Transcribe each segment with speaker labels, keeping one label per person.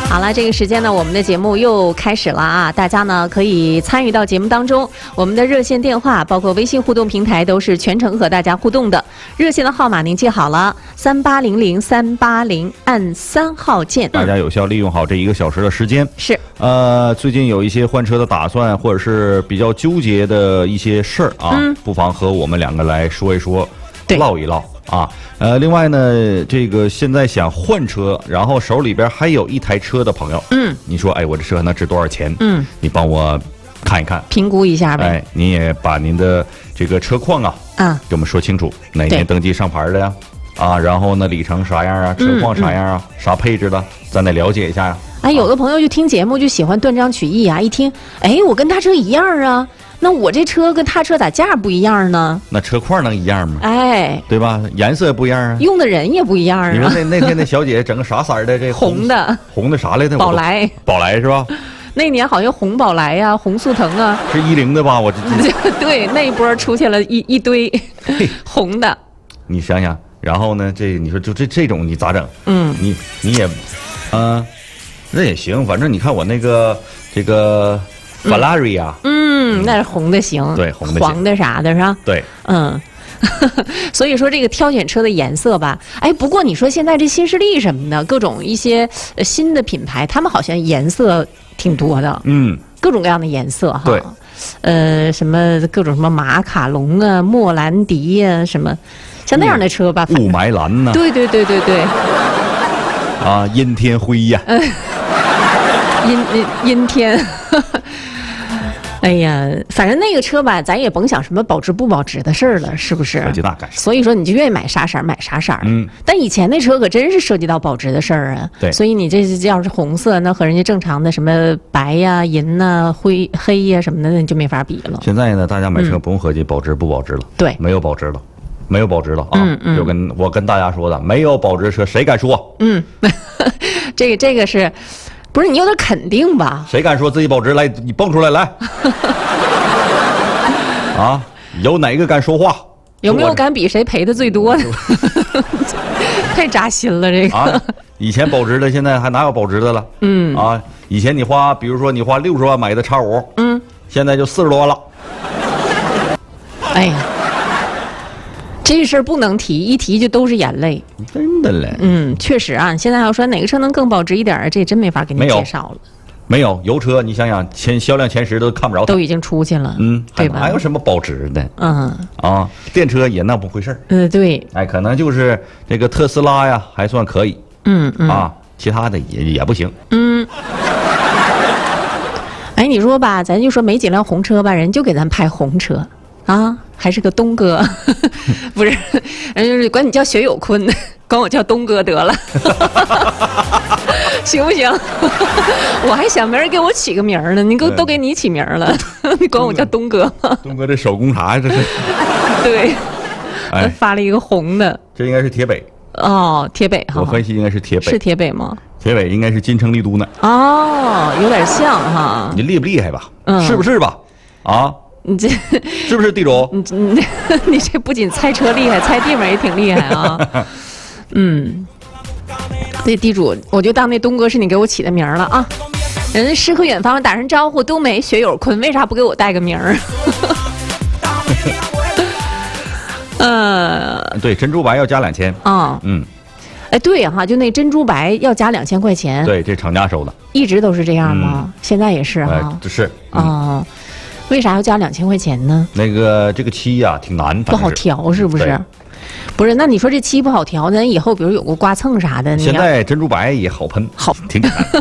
Speaker 1: 好了，这个时间呢，我们的节目又开始了啊！大家呢可以参与到节目当中，我们的热线电话包括微信互动平台都是全程和大家互动的。热线的号码您记好了，3800-380，按3号键。
Speaker 2: 大家有效利用好这1个小时的时间。
Speaker 1: 是。
Speaker 2: 最近有一些换车的打算，或者是比较纠结的一些事儿啊，不妨和我们2个来说一说，唠一唠。啊，另外呢，这个现在想换车，然后手里边还有一台车的朋友，你说，哎，我这车能值多少钱？你帮我看一看，
Speaker 1: 评估一下呗。
Speaker 2: 哎，你也把您的这个车况给我们说清楚，哪年登记上牌的呀？啊，然后呢，里程啥样啊？车况啥样啊？啥配置的？咱得了解一下呀。
Speaker 1: 哎，有的朋友就听节目就喜欢断章取义啊，一听，哎，我跟他车一样啊。那我这车跟他车咋价不一样呢？
Speaker 2: 那车况能一样吗？
Speaker 1: 哎，
Speaker 2: 对吧？颜色不一样啊，
Speaker 1: 用的人也不一样啊。
Speaker 2: 你说那天那小姐整个啥色的？这
Speaker 1: 红的
Speaker 2: 啥来的？
Speaker 1: 宝来
Speaker 2: 是吧？
Speaker 1: 那年好像红宝来呀，红速腾啊，
Speaker 2: 是10的吧？我这
Speaker 1: 对，那一波出现了一堆红的。
Speaker 2: 你想想，然后呢？你说就这种你咋整？你也，那也行，反正你看我那个这个法拉利啊。
Speaker 1: 那是红的行，
Speaker 2: 对，红的行，
Speaker 1: 黄的啥的是吧？
Speaker 2: 对，
Speaker 1: 所以说这个挑选车的颜色吧，哎，不过你说现在这新势力什么的，各种一些新的品牌，他们好像颜色挺多的，各种各样的颜色哈，
Speaker 2: 对，
Speaker 1: 什么各种什么马卡龙啊、莫兰迪呀，什么像那样的车吧，
Speaker 2: 雾霾蓝呢，
Speaker 1: 对，
Speaker 2: 啊，阴天灰呀，
Speaker 1: 阴天。哎呀，反正那个车吧，咱也甭想什么保值不保值的事儿了，是不是？所以说你就愿意买啥色买啥色。但以前那车可真是涉及到保值的事儿啊。
Speaker 2: 对。
Speaker 1: 所以你这要是红色，那和人家正常的什么白呀、银呐、黑呀什么的，那你就没法比了。
Speaker 2: 现在呢，大家买车不用合计保值不保值了。
Speaker 1: 对。
Speaker 2: 没有保值了啊！我跟大家说的，没有保值车谁敢说？
Speaker 1: 这个是。不是你有点肯定吧？
Speaker 2: 谁敢说自己保值？来，你蹦出来来！啊，有哪个敢说话？
Speaker 1: 有没有敢比谁赔的最多的？太扎心了，这个。
Speaker 2: 啊，以前保值的，现在还哪有保值的了？啊，以前比如说你花60万买的X5，现在就40多万了。
Speaker 1: 哎呀。这事儿不能提，一提就都是眼泪。
Speaker 2: 真的嘞。
Speaker 1: 确实啊，现在要说哪个车能更保值一点，这真没法给你介绍了。
Speaker 2: 没有油车，你想想销量前10都看不着它，
Speaker 1: 都已经出去了。对吧？
Speaker 2: 还有什么保值的？电车也那不回事儿。
Speaker 1: 对。
Speaker 2: 哎，可能就是这个特斯拉呀，还算可以。其他的也不行。
Speaker 1: 哎，你说吧，咱就说没几辆红车吧，人就给咱拍红车。啊，还是个东哥，不是，人就是管你叫雪有坤，管我叫东哥得了，行不行？我还想没人给我起个名呢，你都给你起名了，你管我叫东哥吗？
Speaker 2: 东哥这手工啥呀？这是？
Speaker 1: 对，发了一个红的，
Speaker 2: 这应该是铁北。
Speaker 1: 哦，铁北哈，
Speaker 2: 我分析应该是铁北。
Speaker 1: 是铁北吗？
Speaker 2: 铁北应该是金城丽都呢。
Speaker 1: 哦，有点像哈。
Speaker 2: 你厉不厉害吧？是不是吧？啊？
Speaker 1: 你这
Speaker 2: 是不是地主？
Speaker 1: 你这不仅猜车厉害，猜地方也挺厉害啊。这地主，我就当那东哥是你给我起的名了啊。人家诗和远方打声招呼，都没学友坤，为啥不给我带个名儿？
Speaker 2: 对，珍珠白要加2000。
Speaker 1: 哎，对哈，就那珍珠白要加2000块钱。
Speaker 2: 对，这厂家收的。一
Speaker 1: 直都是这样吗？现在也是哈。
Speaker 2: 是。
Speaker 1: 为啥要加2000块钱呢？
Speaker 2: 这个漆呀挺难，
Speaker 1: 不好调是不是？不是，那你说这漆不好调，咱以后比如有个刮蹭啥的，
Speaker 2: 现在珍珠白也好喷，挺简单。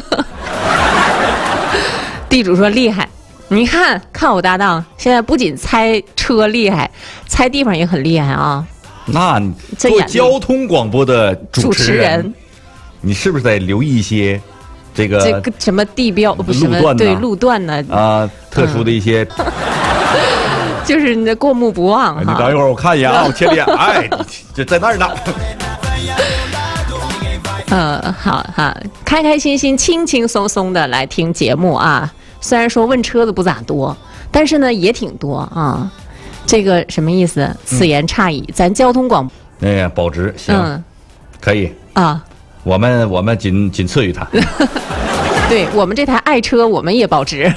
Speaker 1: 地主说厉害，你看我搭档现在不仅猜车厉害，猜地方也很厉害啊。
Speaker 2: 那做交通广播的主持人，你是不是得留意一些？这个
Speaker 1: 什么地标不是路段呢
Speaker 2: 特殊的一些，
Speaker 1: 就是你的过目不忘。
Speaker 2: 你等一会儿我看一眼啊，我切脸，哎，这在那儿呢。
Speaker 1: 好哈，开开心心、轻轻松松的来听节目啊。虽然说问车的不咋多，但是呢也挺多啊。这个什么意思？此言差矣。咱交通广播，
Speaker 2: 保值行，可以
Speaker 1: 啊。
Speaker 2: 我们仅次于他。
Speaker 1: 对我们这台爱车，我们也保值。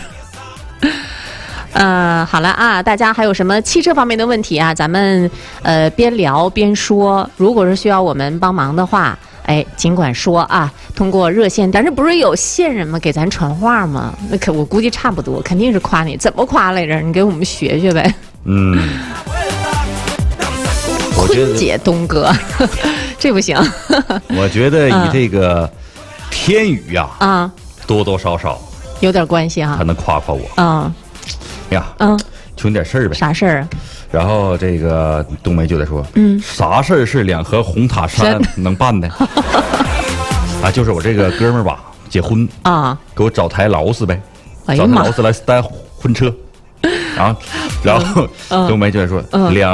Speaker 1: 好了啊，大家还有什么汽车方面的问题啊？咱们边聊边说。如果是需要我们帮忙的话，哎，尽管说啊，通过热线。但是不是有线人吗？给咱传话吗？那可我估计差不多，肯定是夸你。怎么夸来着？你给我们学学呗。坤姐东哥，这不行。
Speaker 2: 我觉得以这个天宇呀，多多少少
Speaker 1: 有点关系哈。
Speaker 2: 他能夸夸我。呀，求你点事儿呗。
Speaker 1: 啥事儿啊？
Speaker 2: 然后这个冬梅就得说，啥事儿是2盒红塔山能办的？啊，就是我这个哥们儿吧，结婚啊，给我找台劳斯呗，找台劳斯来单婚车，然后冬梅就得说2。